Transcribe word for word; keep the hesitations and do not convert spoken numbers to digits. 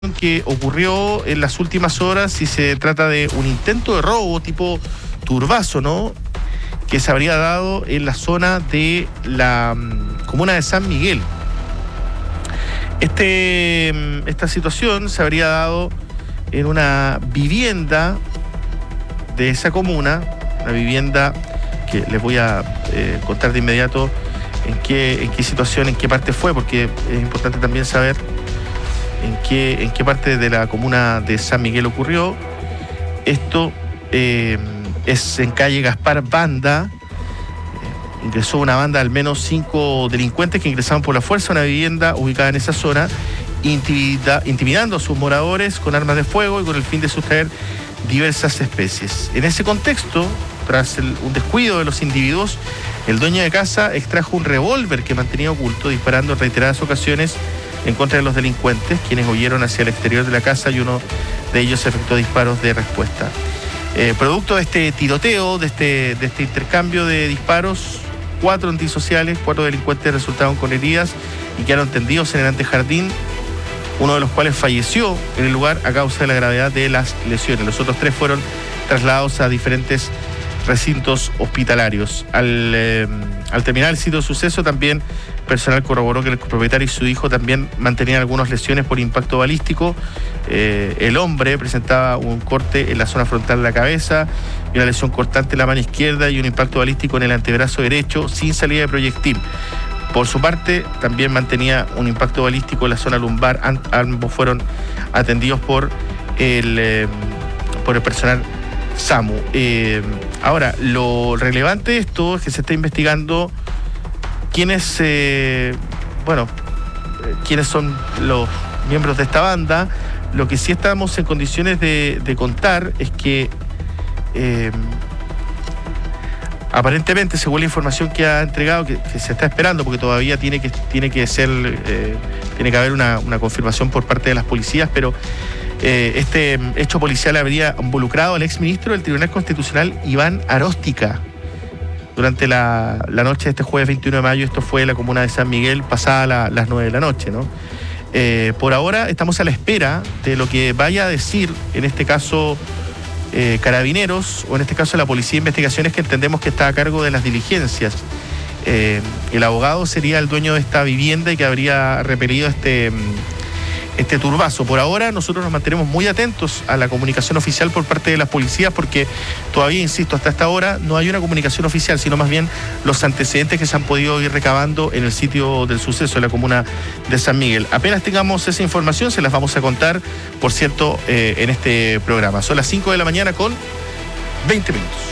que ocurrió en las últimas horas y se trata de un intento de robo tipo turbazo, ¿no? Que se habría dado en la zona de la um, comuna de San Miguel. Este, esta situación se habría dado en una vivienda de esa comuna, una vivienda que les voy a eh, contar de inmediato en qué, en qué situación, en qué parte fue, porque es importante también saber en qué, en qué parte de la comuna de San Miguel ocurrió. Esto eh, es en calle Gaspar Banda. Eh, ingresó una banda de al menos cinco delincuentes que ingresaban por la fuerza a una vivienda ubicada en esa zona, intimida, intimidando a sus moradores con armas de fuego y con el fin de sustraer diversas especies. En ese contexto, tras el, un descuido de los individuos, el dueño de casa extrajo un revólver que mantenía oculto, disparando en reiteradas ocasiones en contra de los delincuentes, quienes huyeron hacia el exterior de la casa y uno de ellos efectuó disparos de respuesta. Eh, producto de este tiroteo, de este, de este intercambio de disparos, cuatro antisociales, cuatro delincuentes resultaron con heridas y quedaron tendidos en el antejardín, uno de los cuales falleció en el lugar a causa de la gravedad de las lesiones. Los otros tres fueron trasladados a diferentes recintos hospitalarios. Al, eh, al terminar el sitio de suceso, también personal corroboró que el propietario y su hijo también mantenían algunas lesiones por impacto balístico. Eh, el hombre presentaba un corte en la zona frontal de la cabeza y una lesión cortante en la mano izquierda y un impacto balístico en el antebrazo derecho sin salida de proyectil. Por su parte, también mantenía un impacto balístico en la zona lumbar. Ambos fueron atendidos por el, eh, por el personal SAMU. Eh, ahora, lo relevante de esto es que se está investigando quiénes, eh, bueno, eh, quiénes son los miembros de esta banda. Lo que sí estamos en condiciones de, de contar es que eh, aparentemente, según la información que ha entregado, que, que se está esperando, porque todavía tiene que, tiene que ser, eh, tiene que haber una, una confirmación por parte de las policías, pero eh, este hecho policial habría involucrado al exministro del Tribunal Constitucional, Iván Aróstica, durante la, la noche de este jueves veintiuno de mayo. Esto fue en la comuna de San Miguel, pasada la, las nueve de la noche, ¿no? Eh, por ahora estamos a la espera de lo que vaya a decir, en este caso, Eh, Carabineros, o en este caso la Policía de Investigaciones, que entendemos que está a cargo de las diligencias. Eh, el abogado sería el dueño de esta vivienda y que habría repelido este, este turbazo. Por ahora nosotros nos mantenemos muy atentos a la comunicación oficial por parte de las policías, porque todavía, insisto, hasta esta hora no hay una comunicación oficial, sino más bien los antecedentes que se han podido ir recabando en el sitio del suceso, en la comuna de San Miguel. Apenas tengamos esa información se las vamos a contar, por cierto, eh, en este programa. Son las cinco de la mañana con veinte minutos.